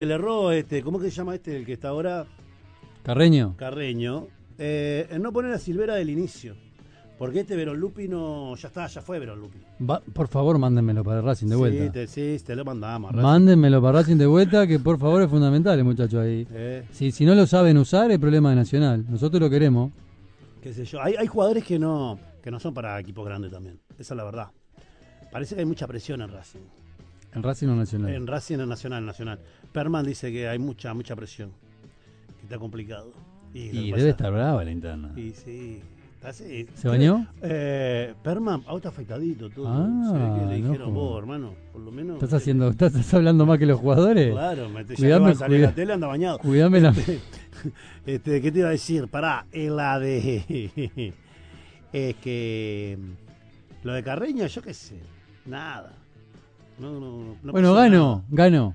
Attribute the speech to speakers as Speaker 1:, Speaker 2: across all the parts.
Speaker 1: Le erró, ¿cómo que se llama el que está ahora?
Speaker 2: Carreño.
Speaker 1: En no poner a Silvera del inicio. Porque Verón Lupi no. Ya fue Verón Lupi.
Speaker 2: Por favor, mándenmelo para Racing de vuelta.
Speaker 1: Sí, te lo mandamos.
Speaker 2: Mándenmelo para Racing de vuelta, que por favor es fundamental el muchacho ahí. Si no lo saben usar, es problema de Nacional. Nosotros lo queremos.
Speaker 1: Qué sé yo. Hay jugadores que no son para equipos grandes también. Esa es la verdad. Parece que hay mucha presión en Racing.
Speaker 2: ¿En Racing o Nacional?
Speaker 1: En Racing, en Nacional. Perman dice que hay mucha presión. Que está complicado.
Speaker 2: Y debe estar brava la interna.
Speaker 1: Y sí. Así.
Speaker 2: ¿Se bañó?
Speaker 1: Perman, está afeitadito todo.
Speaker 2: Que
Speaker 1: le dijeron vos, hermano, por lo menos.
Speaker 2: ¿Estás hablando más que los jugadores?
Speaker 1: Claro, ya va a salir la tele, anda bañado.
Speaker 2: Cuidame la...
Speaker 1: ¿Qué te iba a decir? Pará, la de... es que... Lo de Carreño, yo qué sé, nada. No
Speaker 2: bueno, ganó.
Speaker 1: Ganó.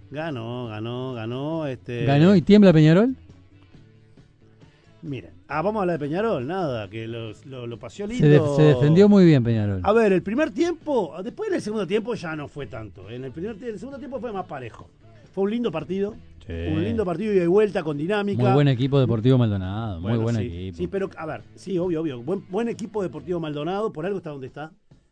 Speaker 2: ¿Ganó y tiembla Peñarol?
Speaker 1: Miren, vamos a hablar de Peñarol, nada, que lo paseó lindo.
Speaker 2: Se defendió muy bien Peñarol.
Speaker 1: A ver, el primer tiempo, después en el segundo tiempo ya no fue tanto. En el segundo tiempo fue más parejo. Fue un lindo partido. Sí. Un lindo partido y de vuelta con dinámica.
Speaker 2: Muy buen equipo Deportivo Maldonado, muy buen equipo.
Speaker 1: Sí, pero a ver, sí, obvio. Buen equipo Deportivo Maldonado, por algo está donde está.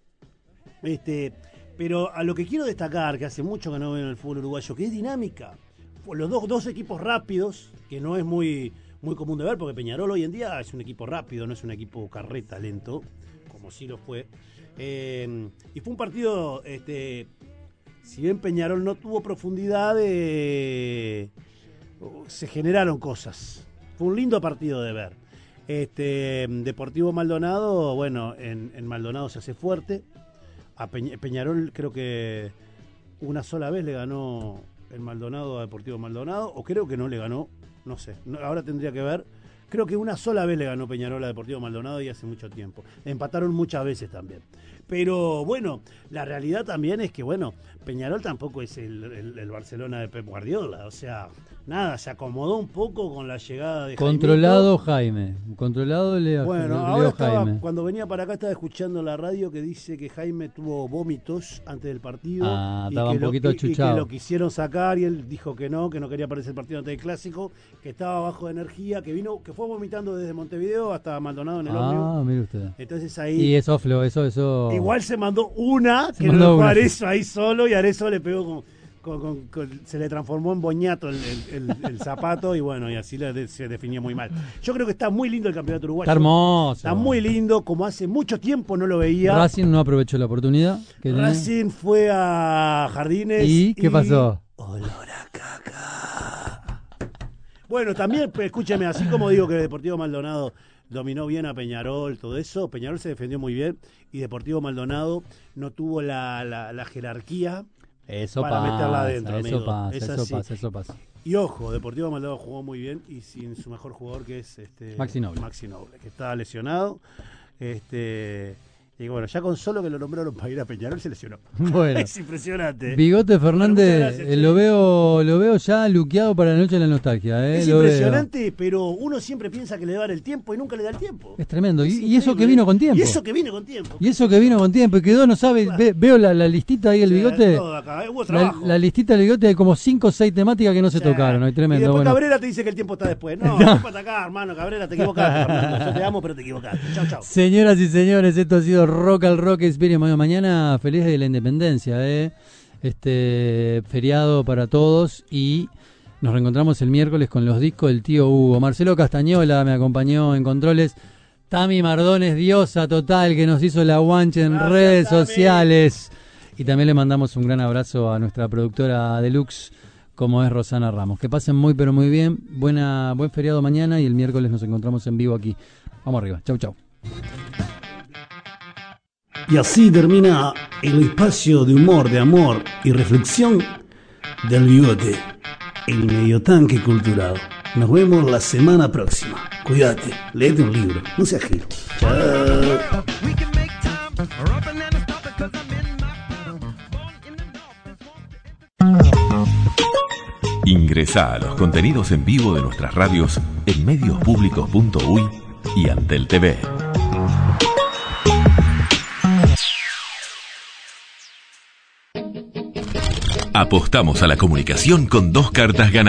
Speaker 1: Pero a lo que quiero destacar, que hace mucho que no veo en el fútbol uruguayo, que es dinámica. Los dos equipos rápidos, que no es muy común de ver, porque Peñarol hoy en día es un equipo rápido, no es un equipo carreta, lento, como sí lo fue. Y fue un partido, si bien Peñarol no tuvo profundidad, se generaron cosas. Fue un lindo partido de ver. Deportivo Maldonado, bueno, en Maldonado se hace fuerte. A Peñarol creo que una sola vez le ganó el Maldonado a Deportivo Maldonado, o creo que no le ganó, no sé, ahora tendría que ver. Creo que una sola vez le ganó Peñarol a Deportivo Maldonado y hace mucho tiempo. Empataron muchas veces también. Pero bueno, la realidad también es que, bueno, Peñarol tampoco es el Barcelona de Pep Guardiola. O sea, nada, se acomodó un poco con la llegada de
Speaker 2: Controlado Jaime. Controlado Leo.
Speaker 1: Bueno, ahora Jaime. Cuando venía para acá estaba escuchando la radio que dice que Jaime tuvo vómitos antes del partido.
Speaker 2: Estaba un poquito achuchado.
Speaker 1: Y que lo quisieron sacar y él dijo que no quería aparecer el partido antes del Clásico, que estaba bajo de energía, que fue vomitando desde Montevideo hasta Maldonado en el ómnibus.
Speaker 2: Mire usted.
Speaker 1: Entonces ahí...
Speaker 2: Y eso, Flo, eso...
Speaker 1: Igual se mandó una, que no dejó a Arezzo ahí solo, y Arezzo le pegó se le transformó en boñato el zapato, y bueno, y así se definió muy mal. Yo creo que está muy lindo el campeonato uruguayo.
Speaker 2: Está hermoso.
Speaker 1: Está muy lindo, como hace mucho tiempo no lo veía.
Speaker 2: Racing no aprovechó la oportunidad.
Speaker 1: Racing fue a Jardines.
Speaker 2: ¿Y qué pasó?
Speaker 1: Olor a caca. Bueno, también, escúcheme, así como digo que Deportivo Maldonado dominó bien a Peñarol, todo eso, Peñarol se defendió muy bien y Deportivo Maldonado no tuvo la jerarquía para meterla adentro.
Speaker 2: Eso pasa.
Speaker 1: Y ojo, Deportivo Maldonado jugó muy bien y sin su mejor jugador, que es
Speaker 2: Maxi Noble,
Speaker 1: que está lesionado. Y bueno, ya con solo que lo nombraron para ir a Peñarol se lesionó.
Speaker 2: Bueno,
Speaker 1: es impresionante.
Speaker 2: Bigote Fernández, gracias, lo veo ya luqueado para la noche de la nostalgia.
Speaker 1: Es impresionante, pero uno siempre piensa que le va a dar el tiempo y nunca le da el tiempo.
Speaker 2: Es tremendo. Y eso que vino con tiempo.
Speaker 1: Y eso que vino con tiempo.
Speaker 2: Y quedó, no sabe, veo la listita ahí, el Bigote.
Speaker 1: Acá,
Speaker 2: la listita del Bigote hay como 5 o 6 temáticas que no se tocaron. Hay tremendo.
Speaker 1: Y después Cabrera te dice que el tiempo está después. No, el tiempo está acá, hermano. Cabrera, te equivocaste, Fernando. Yo te amo, pero te equivocaste. Chau.
Speaker 2: Señoras y señores, esto ha sido Rock al Rock Experience. Mañana feliz de la independencia, feriado para todos, y nos reencontramos el miércoles con los discos del tío Hugo. Marcelo Castañola me acompañó en controles. Tami Mardones, diosa total, que nos hizo la guanche en redes sociales. Y también le mandamos un gran abrazo a nuestra productora deluxe, como es Rosana Ramos. Que pasen muy pero muy bien. Buen feriado mañana, y el miércoles nos encontramos en vivo aquí. Vamos arriba. Chau.
Speaker 1: Y así termina el espacio de humor, de amor y reflexión del Bigote, el medio tanque cultural. Nos vemos la semana próxima. Cuídate, léete un libro, no seas gil. Chao.
Speaker 3: Ingresá a los contenidos en vivo de nuestras radios en mediospublicos.uy y Antel TV. Apostamos a la comunicación con 2 cartas ganadas.